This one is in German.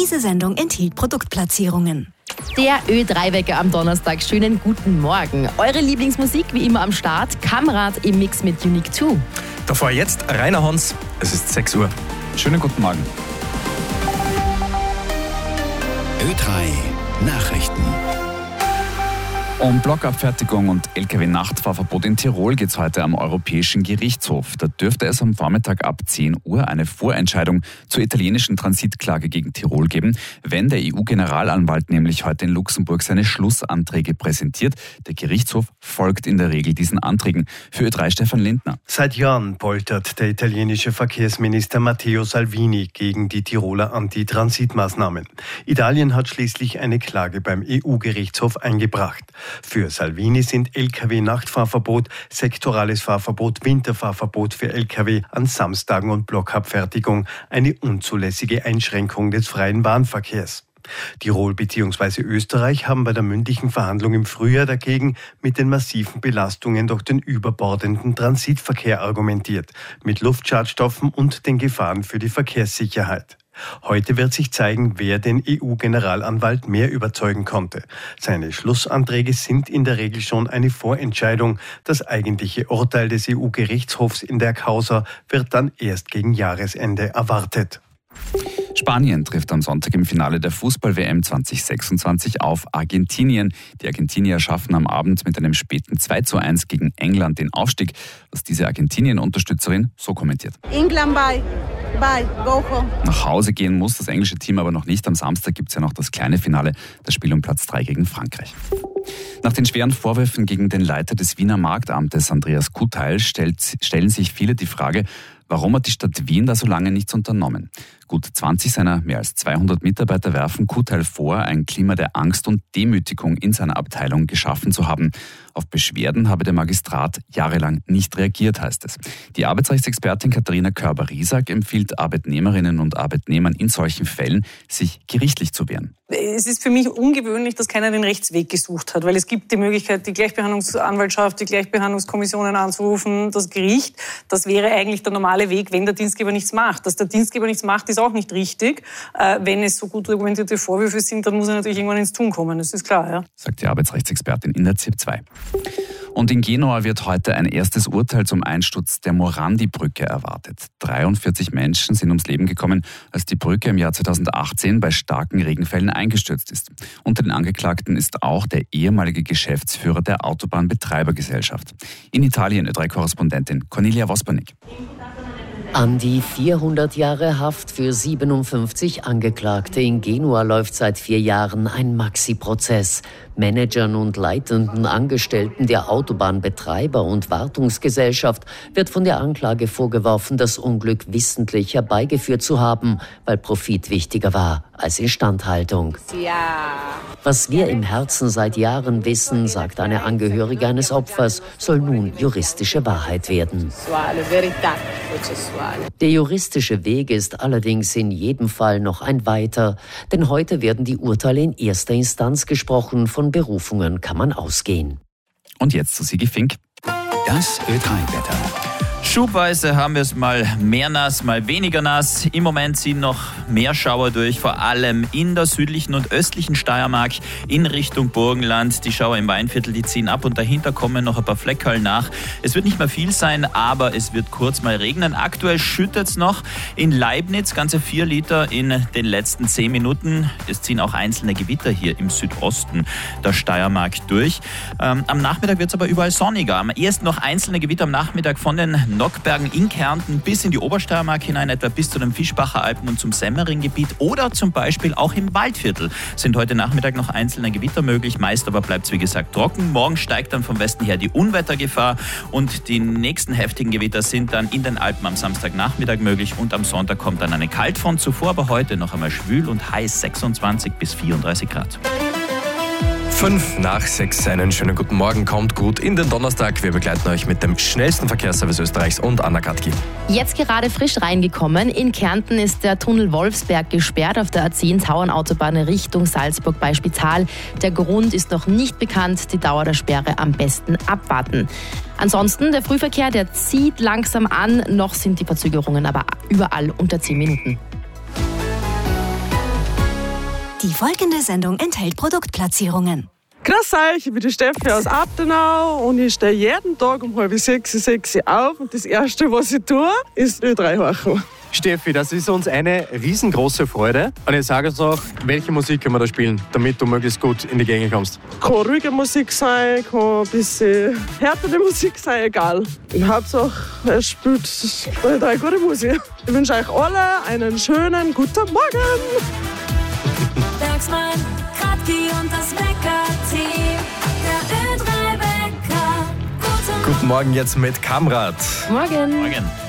Diese Sendung enthielt Produktplatzierungen. Der Ö3-Wecker am Donnerstag. Schönen guten Morgen. Eure Lieblingsmusik wie immer am Start. Kamrad im Mix mit Unique 2. Davor jetzt Rainer Hans. Es ist 6 Uhr. Schönen guten Morgen. Ö3 Nachrichten. Um Blockabfertigung und Lkw-Nachtfahrverbot in Tirol geht es heute am Europäischen Gerichtshof. Da dürfte es am Vormittag ab 10 Uhr eine Vorentscheidung zur italienischen Transitklage gegen Tirol geben, wenn der EU-Generalanwalt nämlich heute in Luxemburg seine Schlussanträge präsentiert. Der Gerichtshof folgt in der Regel diesen Anträgen. Für Ö3 Stefan Lindner. Seit Jahren poltert der italienische Verkehrsminister Matteo Salvini gegen die Tiroler Antitransitmaßnahmen. Italien hat schließlich eine Klage beim EU-Gerichtshof eingebracht. Für Salvini sind Lkw-Nachtfahrverbot, sektorales Fahrverbot, Winterfahrverbot für Lkw an Samstagen und Blockabfertigung eine unzulässige Einschränkung des freien Bahnverkehrs. Tirol bzw. Österreich haben bei der mündlichen Verhandlung im Frühjahr dagegen mit den massiven Belastungen durch den überbordenden Transitverkehr argumentiert, mit Luftschadstoffen und den Gefahren für die Verkehrssicherheit. Heute wird sich zeigen, wer den EU-Generalanwalt mehr überzeugen konnte. Seine Schlussanträge sind in der Regel schon eine Vorentscheidung. Das eigentliche Urteil des EU-Gerichtshofs in der Causa wird dann erst gegen Jahresende erwartet. Spanien trifft am Sonntag im Finale der Fußball-WM 2026 auf Argentinien. Die Argentinier schaffen am Abend mit einem späten 2:1 gegen England den Aufstieg, was diese Argentinien-Unterstützerin so kommentiert. England bye, go home. Nach Hause gehen muss das englische Team aber noch nicht. Am Samstag gibt es ja noch das kleine Finale, das Spiel um Platz 3 gegen Frankreich. Nach den schweren Vorwürfen gegen den Leiter des Wiener Marktamtes, Andreas Kuteil, stellen sich viele die Frage, warum hat die Stadt Wien da so lange nichts unternommen? Gut 20 seiner mehr als 200 Mitarbeiter werfen Kuteil vor, ein Klima der Angst und Demütigung in seiner Abteilung geschaffen zu haben. Auf Beschwerden habe der Magistrat jahrelang nicht reagiert, heißt es. Die Arbeitsrechtsexpertin Katharina Körber-Riesack empfiehlt Arbeitnehmerinnen und Arbeitnehmern in solchen Fällen, sich gerichtlich zu wehren. Es ist für mich ungewöhnlich, dass keiner den Rechtsweg gesucht hat, weil es gibt die Möglichkeit, die Gleichbehandlungsanwaltschaft, die Gleichbehandlungskommissionen anzurufen, das Gericht. Das wäre eigentlich der normale Weg, wenn der Dienstgeber nichts macht. Dass der Dienstgeber nichts macht, ist auch nicht richtig. Wenn es so gut dokumentierte Vorwürfe sind, dann muss er natürlich irgendwann ins Tun kommen, das ist klar. Ja? Sagt die Arbeitsrechtsexpertin in der ZIP 2. Und in Genua wird heute ein erstes Urteil zum Einsturz der Morandi-Brücke erwartet. 43 Menschen sind ums Leben gekommen, als die Brücke im Jahr 2018 bei starken Regenfällen eingestürzt ist. Unter den Angeklagten ist auch der ehemalige Geschäftsführer der Autobahnbetreibergesellschaft. In Italien Ö3-Korrespondentin Cornelia Vospernik. An die 400 Jahre Haft für 57 Angeklagte in Genua läuft seit 4 Jahren ein Maxi-Prozess. Managern und leitenden Angestellten der Autobahnbetreiber und Wartungsgesellschaft wird von der Anklage vorgeworfen, das Unglück wissentlich herbeigeführt zu haben, weil Profit wichtiger war als Instandhaltung. Was wir im Herzen seit Jahren wissen, sagt eine Angehörige eines Opfers, soll nun juristische Wahrheit werden. Der juristische Weg ist allerdings in jedem Fall noch ein weiter, denn heute werden die Urteile in erster Instanz gesprochen, von Berufungen kann man ausgehen. Und jetzt zu Sigi Fink. Das Ö3-Wetter. Schubweise haben wir es mal mehr nass, mal weniger nass. Im Moment ziehen noch mehr Schauer durch, vor allem in der südlichen und östlichen Steiermark in Richtung Burgenland. Die Schauer im Weinviertel, die ziehen ab und dahinter kommen noch ein paar Fleckerl nach. Es wird nicht mehr viel sein, aber es wird kurz mal regnen. Aktuell schüttet es noch in Leibniz ganze 4 Liter in den letzten 10 Minuten. Es ziehen auch einzelne Gewitter hier im Südosten der Steiermark durch. Am Nachmittag wird es aber überall sonniger. Am ersten noch einzelne Gewitter am Nachmittag von den Nockbergen in Kärnten bis in die Obersteiermark hinein, etwa bis zu den Fischbacher Alpen und zum Semmering-Gebiet oder zum Beispiel auch im Waldviertel sind heute Nachmittag noch einzelne Gewitter möglich. Meist aber bleibt es wie gesagt trocken. Morgen steigt dann vom Westen her die Unwettergefahr und die nächsten heftigen Gewitter sind dann in den Alpen am Samstagnachmittag möglich und am Sonntag kommt dann eine Kaltfront. Zuvor aber heute noch einmal schwül und heiß 26 bis 34 Grad. 5 nach 6, einen schönen guten Morgen, kommt gut in den Donnerstag. Wir begleiten euch mit dem schnellsten Verkehrsservice Österreichs und Anna Katki. Jetzt gerade frisch reingekommen. In Kärnten ist der Tunnel Wolfsberg gesperrt auf der A10-Tauernautobahn Richtung Salzburg bei Spital. Der Grund ist noch nicht bekannt. Die Dauer der Sperre am besten abwarten. Ansonsten, der Frühverkehr, der zieht langsam an. Noch sind die Verzögerungen aber überall unter 10 Minuten. Die folgende Sendung enthält Produktplatzierungen. Grüß euch, ich bin die Steffi aus Abtenau und ich stehe jeden Tag um 5:30, 6 auf und das Erste, was ich tue, ist Ö3 horchen. Steffi, das ist uns eine riesengroße Freude. Und ich sage uns noch, welche Musik können wir da spielen, damit du möglichst gut in die Gänge kommst? Kann ruhige Musik sein, kann ein bisschen härtere Musik sein, egal. Hauptsache, es spielt Ö3 gute Musik. Ich wünsche euch alle einen schönen guten Morgen. Bergsmann, Kratki und das Wecker-Team. Der Ö3-Wecker. Guten Morgen jetzt mit Kamrat. Morgen. Morgen.